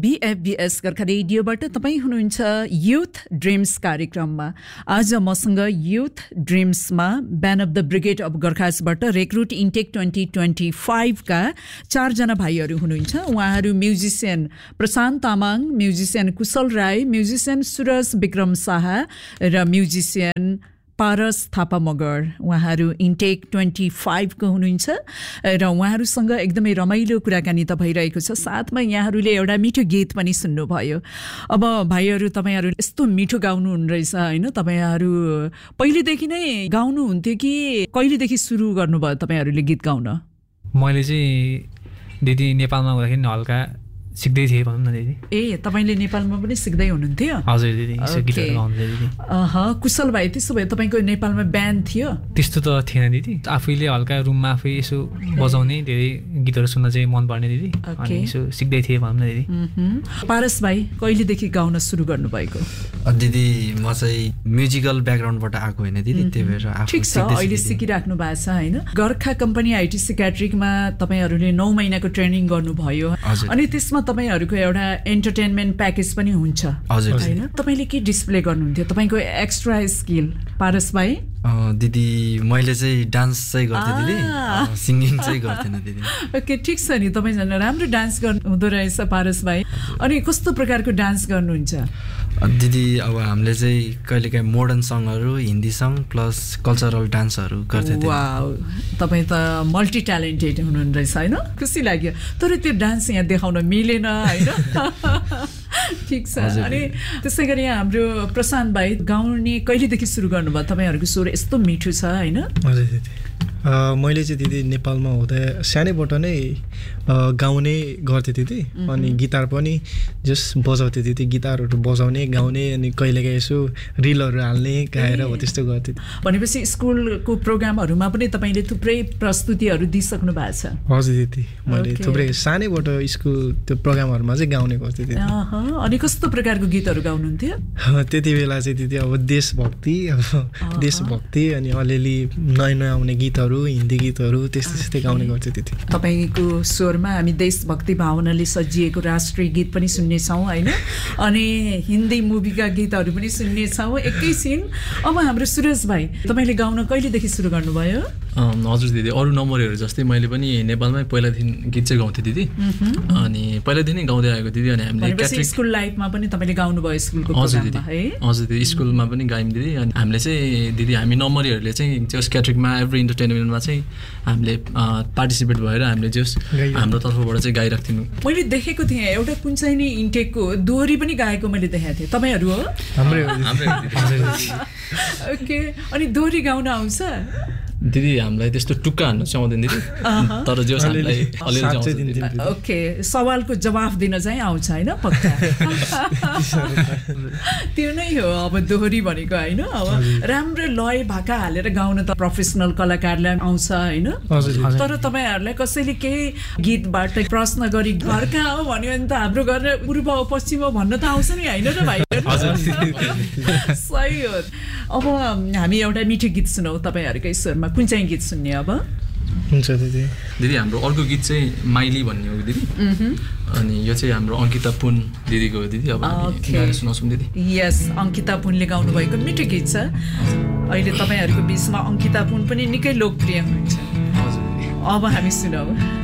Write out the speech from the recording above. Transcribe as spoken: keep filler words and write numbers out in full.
बीएफबीएस गोर्खा रेडियोबाट तपाईँ हुनुहुन्छ youth dreams कार्यक्रममा। आज मसँग youth ड्रिम्समा ban of the brigade of गोर्खासबाट रेक्रुट intake twenty twenty फाइभका चारजना भाइहरू हुनुहुन्छ। उहाँहरू म्युजिसियन प्रशान्त तामाङ, म्युजिसियन कुशल राई, म्युजिसियन सुरज विक्रम शाह र म्युजिसियन पारस थापा मगर। उहाँहरू इन्टेक ट्वेन्टी फाइभको हुनुहुन्छ र उहाँहरूसँग एकदमै रमाइलो कुराकानी त भइरहेको छ। साथमा यहाँहरूले एउटा मिठो गीत पनि सुन्नुभयो। अब भाइहरू, तपाईँहरू यस्तो मिठो गाउनुहुने रहेछ होइन? तपाईँहरू पहिलेदेखि नै गाउनुहुन्थ्यो कि कहिलेदेखि सुरु गर्नुभयो तपाईँहरूले गीत गाउन? मैले चाहिँ दिदी नेपालमा हुँदाखेरि हल्का सिक्दै थिएँ भनौँ न दिदी। ए, तपाईँले नेपालमा पनि सिक्दै हुनुहुन्थ्यो? हजुर दिदी, गीतहरू गाउँदै दिदी। अह, कुशल भाइ, त्यसो भए तपाईँको नेपालमा ब्यान्ड थियो? त्यस्तो त थिएन दिदी, आफैले हल्का रुममा आफै यसो बजाउने, धेरै गीतहरू सुन्न चाहिँ मनपर्ने दिदी, अनि यसो सिक्दै थिएँ भनौँ न दिदी। पारस भाइ, कहिलेदेखि गाउन सुरु गर्नुभएको? दिदी म चाहिँ म्युजिकल ब्याकग्राउन्डबाट आएको होइन दिदी, त्यही भएर आफू ठिक छ, अहिले सिकिराख्नु भएको छ होइन? गोर्खा कम्पनी आइटी सिक्याट्रिकमा तपाईँहरूले नौ महिनाको ट्रेनिङ गर्नुभयो अनि त्यसमा तपाईहरुको एउटा एन्टरटेनमेन्ट प्याकेज पनि हुन्छ हैन? तपाईले के डिस्प्ले गर्नुहुन्थ्यो तपाईको एक्स्ट्रा स्किल पारस भाइ? दिदी मैले चाहिँ डान्स चाहिँ गर्थेँ दिदी, सिंगिङ चाहिँ गर्थिनँ दिदी। ओके, ठिक छ नि, तपाईँ झन् राम्रो डान्स गर्नुहुँदो रहेछ पारस भाइ। अनि कस्तो प्रकारको डान्स गर्नुहुन्छ? दिदी अब हामीले चाहिँ कहिलेकाहीँ मोडर्न सङहरू, हिन्दी सङ प्लस कल्चरल डान्सहरू गर्थ्यौँ। वाउ, तपाईँ त मल्टी ट्यालेन्टेड हुनुहुन्न रहेछ होइन? खुसी लाग्यो। तर त्यो डान्स यहाँ देखाउन मिलेन होइन? ठिक छ। अनि त्यसै गरी हाम्रो प्रशान्त भाइ, गाउने कहिलेदेखि सुरु गर्नुभयो? तपाईँहरूको स्वर यस्तो मिठो छ होइन? हजुर दिदी, मैले चाहिँ दिदी नेपालमा हुँदा सानैबाट नै गाउने गर्थेँ दिदी, अनि गिटार पनि जस्ट बजाउँथेँ दिदी, गिटारहरू बजाउने, गाउने, अनि कहिलेकाहीँ यसो रिलहरू हाल्ने, गाएर हो त्यस्तो गर्थेँ। भनेपछि स्कुलको प्रोग्रामहरूमा पनि तपाईँले थुप्रै प्रस्तुतिहरू दिइसक्नु भएको छ? हजुर दिदी, मैले थुप्रै सानैबाट स्कुल त्यो प्रोग्रामहरूमा चाहिँ गाउने गर्थेँ दिदी। अनि कस्तो प्रकारको गीतहरू गाउनुहुन्थ्यो त्यति बेला चाहिँ दिदी? अब देशभक्ति, अब देशभक्ति, अनि अलिअलि नयाँ नयाँ आउने गीतहरू, हिन्दी गीतहरू, त्यस्तै त्यस्तै गाउने गर्थ्यो दिदी। तपाईँको स्वरमा हामी देशभक्ति भावनाले सजिएको राष्ट्रिय गीत पनि सुन्नेछौँ होइन? अनि हिन्दी मुभीका गीतहरू पनि सुन्नेछौँ एकैछिन। अब हाम्रो सुरज भाइ, तपाईँले गाउन कहिलेदेखि सुरु गर्नुभयो? हजुर दिदी, अरू नम्बरहरू जस्तै मैले पनि नेपालमै पहिलादेखि गीत चाहिँ गाउँथेँ दिदी, अनि पहिलादेखि नै गाउँदै आएको दिदी। अनि हामीले स्कुल लाइफमा पनि तपाईँले गाउनुभयो स्कुलको हजुर दिदी? है? हजुर दिदी, स्कुलमा पनि गायौँ दिदी। अनि हामीले चाहिँ दिदी हामी नम्बरहरूले चाहिँ जस क्याट्रिकमा एभ्री इन्टरटेनमेन्टमा चाहिँ हामीले पार्टिसिपेट भएर हामीले जस हाम्रो तर्फबाट चाहिँ गाइरहेको थियौँ। मैले देखेको थिएँ एउटा कुन चाहिँ नि इन्टेकको दोहोरी पनि गाएको मैले देखेको थिएँ। तपाईँहरू हो? ओके, अनि दोहोरी गाउन आउँछ दिदी? हामीलाई त्यस्तो टुक्का हान्नु चाहिँ आउँदैन दिदी, तर जो हामीलाई अलिअलि। ओके, सवालको जवाफ दिन चाहिँ आउँछ होइन? पक्का त्यो नै हो अब दोहोरी भनेको होइन? अब राम्रो लय भाका हालेर गाउन त प्रोफेसनल कलाकारलाई आउँछ होइन? तर तपाईँहरूलाई कसैले केही गीतबाट प्रश्न गरी घर कहाँ हो भन्यो भने त हाम्रो घर पूर्व हो पश्चिम हो भन्न त आउँछ नि होइन र भाइ? सही हो। अब हामी एउटा मिठो गीत सुनौ तपाईँहरूकै स्वरमा। कुन चाहिँ गीत सुन्ने अब? हुन्छ दिदी। दिदी हाम्रो अर्को गीत चाहिँ माइली भन्ने हो दिदी, अनि यो चाहिँ हाम्रो अङ्किता पुन दिदीको हो दिदी। अब गाएर सुनाउँछौँ दिदी। यस, अङ्किता पुनले गाउनु भएको मिठो गीत छ। अहिले तपाईँहरूको बिचमा अङ्किता पुन पनि निकै लोकप्रिय हुन्छ। अब हामी सुनौ।